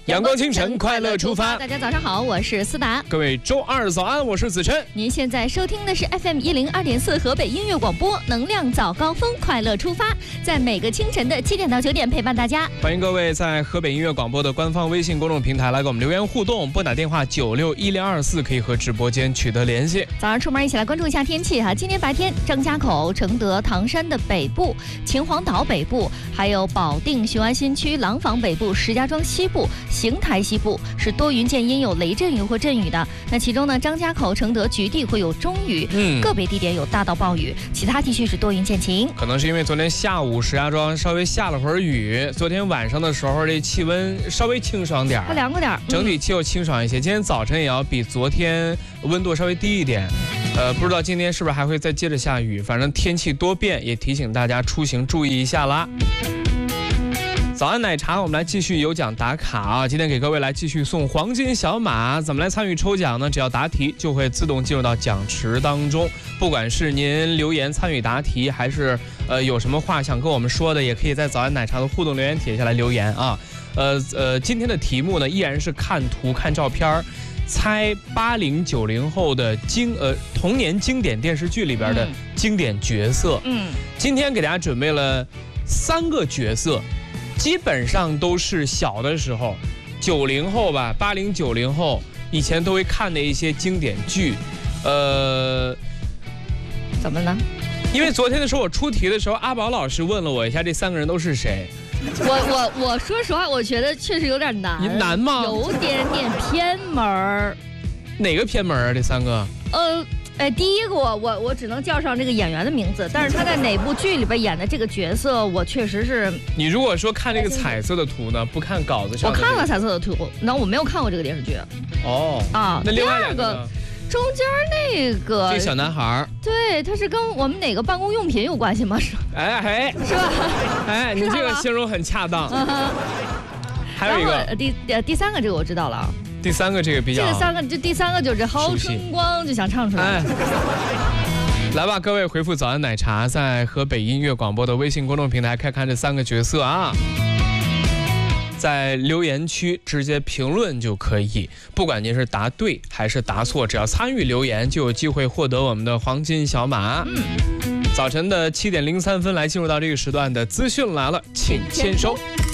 阳光清晨，快乐出发。 大家早上好，我是思达。 各位周二早安，我是子琛。 您现在收听的是 FM 102.4河北音乐广播，能量早高峰，快乐出发，在每个清晨的7点到9点陪伴大家。 欢迎各位在河北音乐广播的官方微信公众平台来给我们留言互动，拨打电话961024可以和直播间取得联系。 早上出门一起来关注一下天气哈。今天白天，张家口、承德、唐山的北部、秦皇岛北部，还有保定、雄安新区、廊坊北部、石家庄西部、邢台西部是多云见阴，有雷阵雨或阵雨的。那其中呢，张家口、承德局地会有中雨，个别地点有大到暴雨，其他地区是多云见晴。 可能是因为昨天下午石家庄稍微下了会儿雨，昨天晚上的时候这气温稍微清爽点， 它凉快点， 整体气候清爽一些。今天早晨也要比昨天温度稍微低一点。不知道今天是不是还会再接着下雨，反正天气多变，也提醒大家出行注意一下啦。早安奶茶，我们来继续有奖打卡啊！今天给各位来继续送黄金小马，怎么来参与抽奖呢？只要答题就会自动进入到奖池当中。不管是您留言参与答题，还是有什么话想跟我们说的，也可以在早安奶茶的互动留言帖下来留言啊。今天的题目呢，依然是看图看照片，猜80、90后的童年经典电视剧里边的经典角色。今天给大家准备了3个角色。基本上都是小的时候，90后吧，80、90后以前都会看的一些经典剧。 怎么呢？ 因为昨天的时候我出题的时候，阿宝老师问了我一下这3个人都是谁。 我说实话，我觉得确实有点难。 难吗？ 有点偏门。 哪个偏门啊？这3个？ 第一个我只能叫上这个演员的名字，但是他在哪部剧里边演的这个角色，我确实是。你如果说看这个彩色的图呢，不看稿子上。 我看了彩色的图，那我没有看过这个电视剧。 哦啊，那另外2个， 中间那个这小男孩， 对，他是跟我们哪个办公用品有关系吗？是吧？ 你这个形容很恰当。还有一个第3个这个我知道了。 第3个这个比较， 第三个就是好春光，就想唱出来。 来吧，各位回复早安奶茶，在河北音乐广播的微信公众平台看看这3个角色啊，在留言区直接评论就可以。不管您是答对还是答错，只要参与留言就有机会获得我们的黄金小马。早晨的7点03分来进入到这个时段的资讯来了，请签收。